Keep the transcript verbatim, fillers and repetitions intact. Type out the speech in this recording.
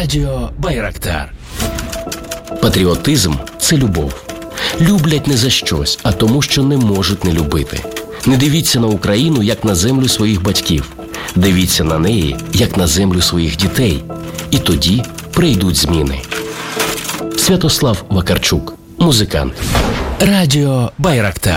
Радіо Байрактар. Патріотизм – це любов. Люблять не за щось, а тому, що не можуть не любити. Не дивіться на Україну, як на землю своїх батьків. Дивіться на неї, як на землю своїх дітей. І тоді прийдуть зміни. Святослав Вакарчук, музикант. Радіо Байрактар.